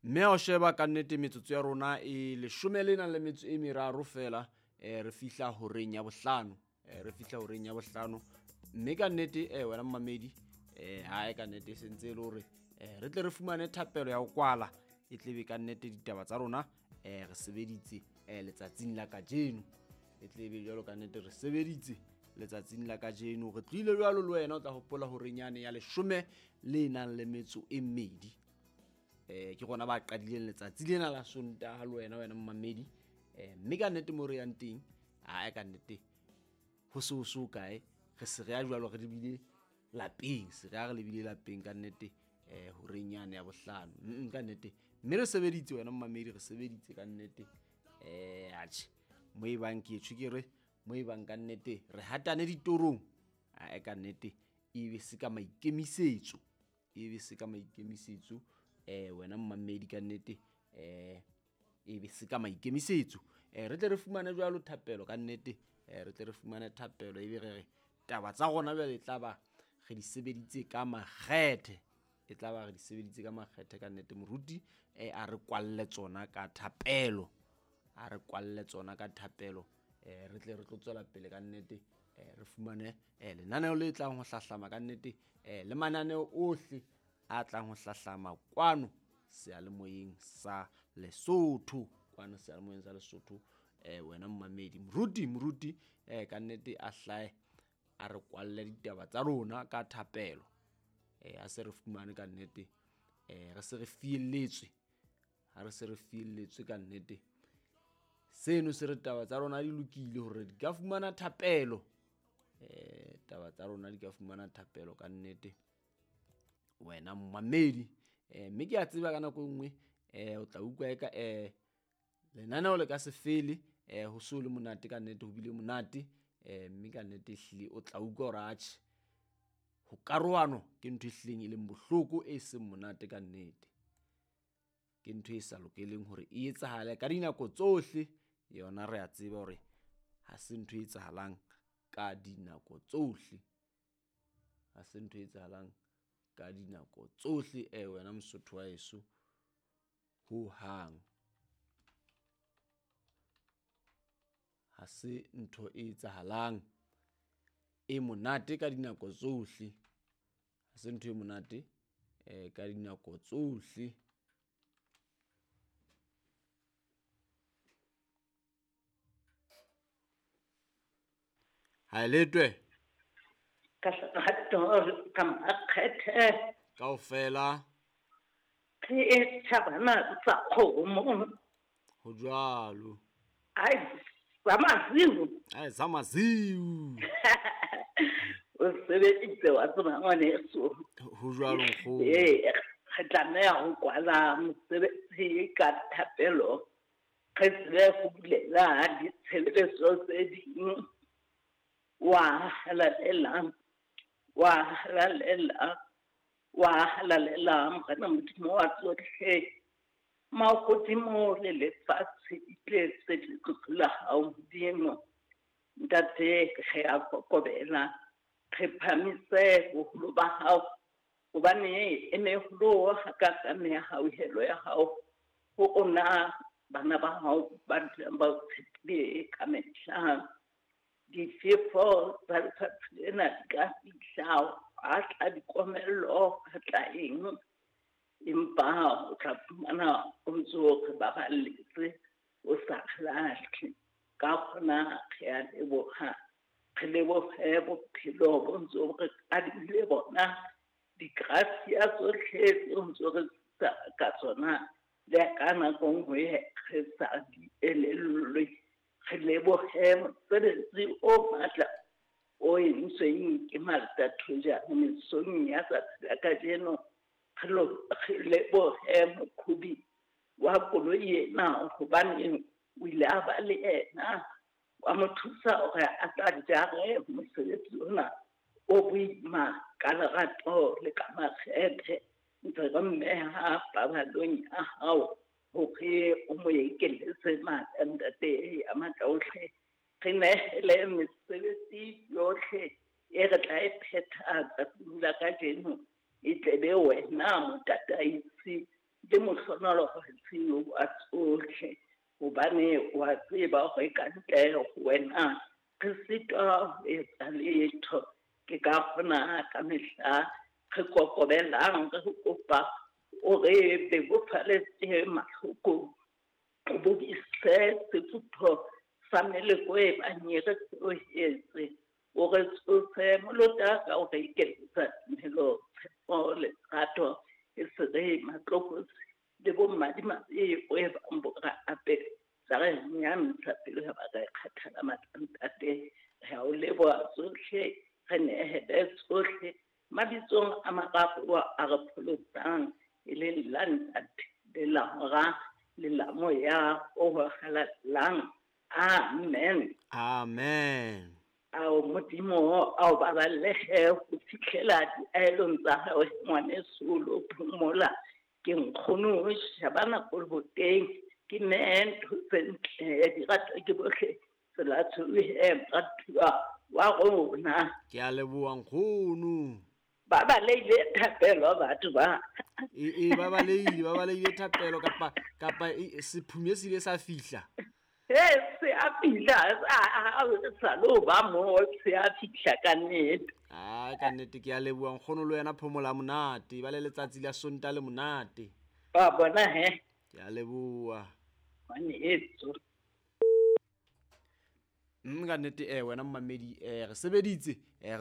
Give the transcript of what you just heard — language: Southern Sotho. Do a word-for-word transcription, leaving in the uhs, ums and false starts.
mme o sheba ka nnete metsotso ya rona e leshome le nang le metso e meraro fela eh, re fihla horeng ya bohlano eh, re fihla horeng ya bohlano mme ka nnete eh, wena mmamedi eh, hae ka nnete se ntse e le hore eh, re tle re fumane thapelo ya ho kwala e tlebe ka nnete ditaba tsa rona eh, re sebeditse eh, letsatsing la kajeno e tlebe jwalo ka nnete re sebeditse letsatsing la kajeno re tlile jwalo le wena o tla hopola hore nyane ya leshome le nang le metso e mmedi eh ke gona ba qadileng letsatsi lena la Sontaha le wena wena mmamedi eh mme ka nnete mo re yang teng a ka nnete ho se ho so kae re se re ya jwalo re lebile lapeng se re ya re lebile lapeng ka nnete eh ho re nyane ya bohlano ka nnete mme re sebeditse wena mmamedi re sebeditse ka nnete eh atjhe mo e bang ke tshwe ke re mo e bang ka nnete re hatane ditorong a ka nnete e be se ka maikemisetso e be se ka maikemisetso eh wena mmamedi ka nnete eh e be se ka maikemisetso eh re tle re fumane jwalo thapelo ka nnete eh re tle re fumane thapelo e be re taba tsa gona bjale tla ba re di sebeditse ka makgethe e tla ba re di sebeditse ka makgethe ka nnete moruti eh a re kwalle tsona ka thapelo a re kwalle tsona ka thapelo eh re tle re tlo tswela pele ka nnete eh re fumane eh lenaneo le tlang ho hlahlama ka nnete eh le mananeo ohle a tlang ho hlahlama kwano sealemoyeng sa Lesotho kwano sealemoyeng sa Lesotho eh wena mmamedi moruti moruti eh ka nnete a hlae a re kwalle ditaba tsa rona ka thapelo eh a se re fumane ka nnete eh re se re fielletswe ha re se re fielletswe ka nnete seno se re taba tsa rona di lokile hore di ka fumana thapelo eh taba tsa rona di ka fumana thapelo ka nnete wena mmamedi eh mme ke a tseba ka nako nngwe eh o tla utlwa eka eh lenaneo le ka se fele eh ho so le monate ka nnete ho bile monate eh mme ka nnete hlile o tla utlwa hore atjhe ho karohano ke ntho e hlileng e leng bohloko e seng monate ka nnete ke ntho e sa lokeleng hore e etsahale ka dinako tsohle yona re a tseba hore ha se ntho e etsahalang ka dinako tsohle ha se ntho e etsahalang ka dinako tsohle eh wena Mosotho wa heso ho hang ha se ntho e etsahalang e monate ka dinako tsohle ha se ntho e monate eh ka dinako tsohle ha letwe ka hatto kam akhethe kaofela ke tshabana tsa khomo ho jwalo ai bamaziu ai zamaziu o sebeditse wa tsona ngwane so ho jwalo go eh re tlameha ho kwala mosebetsi ka thapelo re tsebe go bulela ditshebeletso tse ding wa halalela wa halalela wa halalela mokana modimo wa tsohle magodimo le lefatshe itletse le tlotla ha modimo ntate ge a kokobela re phamise boholo ba hao hobane e ne hlo ha ka kana ya hao helo ya hao ho ona bana ba hao ba ba tshepile ka mehla difefo tsa lefatshe lena ka fihlao a tla di komello ka tla eng empa o tla fumana o ntso re baballetse o sa lahle ka khona re a leboha re lebohe bophelo bo ntso re adile bona di-gracia tsohle o ntso re ka tsona le ka nako nngwe re sa di elellwe re lebohe mosebetsi o matla o entsweng ke Martha Thojana mesong ya sa ka jeno re lebohe moqhobi wa koloi ena hobane o ile a ba le ena wa mo thusa hore a tla jare mosebetsi ona o boima ka lerato le ka makgethe ntse re mmeha pabalong ya hao hore o mo ekeletse matantate ya matlaohle re nehele mesebetsi yohle e re tla e phetha tsatsing la kajeno e tlebe wena motataisi le mohlola bonolo gore tseo wa tsotlhe gobane wa tseba gore ka ntle go wena re sitwa go etsa letho ke ka kgona ka mehla re kokobelang re kopa o re bebofaletse mahloko o bodise sefutho sa meleko e banyere seo etse o re tsotse molota ka o re ikeletsa tumelo tshepo lerato e sere matlokosi le bomadimabe o e bang bora ape sa re nyantsha pele ba re kgathala matlantate re o leboa tsohle re nehele tsohle mabitsong a mararo a re pholotsang e le lantate le la mora le la moya o halalang. Amen. Amen. Ao modimo ao baballehe go fitlhela diaelong tsa gago ngwanesolo phomola ke nkgono Shabana Kolboteng ke nento sentle dirato ke bohle tsela tshuhe ratwa wa rona ke a leboa nkgono ba ba leile thapelo batho ba e e ba ba leile ba ba leile thapelo kapa kapa sephume se ile sa fihla eh se a fihla a sa lo ba mo se a fihla ka nnete ah ka nnete ke a leboa nkgono le yena phomola monate ba le letsatsi la sonta le monate ba bona he ke a leboa mane etso mm ka nnete eh wena mmamedi eh re sebeditse eh